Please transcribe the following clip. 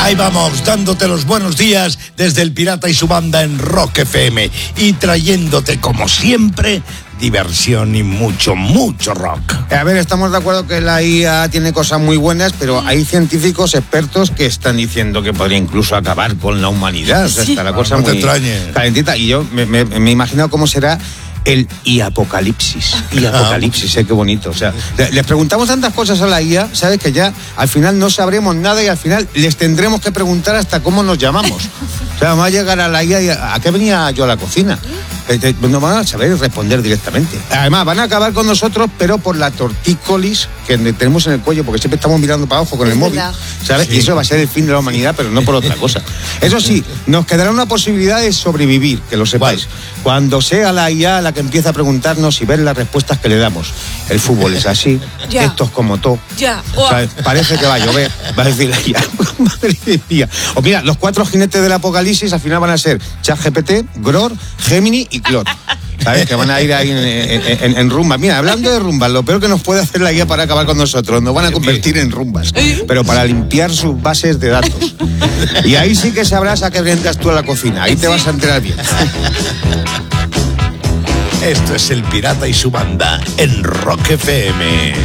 Ahí vamos, dándote los buenos días desde el Pirata y su banda en Rock FM y trayéndote, como siempre, diversión y mucho rock. A ver, estamos de acuerdo que la IA tiene cosas muy buenas, pero hay científicos expertos que están diciendo que podría incluso acabar con la humanidad. O sea, está la cosa muy calentita. Y yo me he imaginado cómo será el apocalipsis. Qué bonito. O sea, les preguntamos tantas cosas a la IA, ¿sabes? Que ya al final no sabremos nada y al final les tendremos que preguntar hasta cómo nos llamamos. O sea, vamos a llegar a la IA y ¿a qué venía yo a la cocina? No van a saber responder directamente. Además, van a acabar con nosotros, pero por la tortícolis que tenemos en el cuello, porque siempre estamos mirando para abajo con el móvil, ¿sabes? Sí. Y eso va a ser el fin de la humanidad, pero no por otra cosa. Eso sí, nos quedará una posibilidad de sobrevivir, que lo sepáis. Cuando sea la IA la que empieza a preguntarnos y ver las respuestas que le damos. El fútbol es así, esto es como todo. Parece que va a llover, va a decir la IA. Madre mía. O mira, los 4 jinetes del apocalipsis al final van a ser ChatGPT, Gror, Gemini y Clot. ¿Sabes? Que van a ir ahí en rumbas. Mira, hablando de rumbas, lo peor que nos puede hacer la IA para acabar con nosotros, nos van a convertir en rumbas, pero para limpiar sus bases de datos. Y ahí sí que sabrás a qué vendrás tú a la cocina, ahí te vas a enterar bien. Esto es el Pirata y su banda en Rock FM.